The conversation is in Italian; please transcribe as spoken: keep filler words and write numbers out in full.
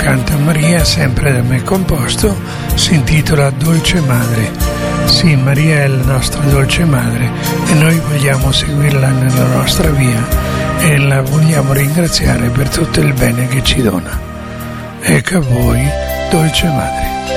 canta Maria, sempre da me composto, si intitola Dolce Madre. Sì, Maria è la nostra dolce madre e noi vogliamo seguirla nella nostra via e la vogliamo ringraziare per tutto il bene che ci dona. Ecco a voi, Dolce Madre.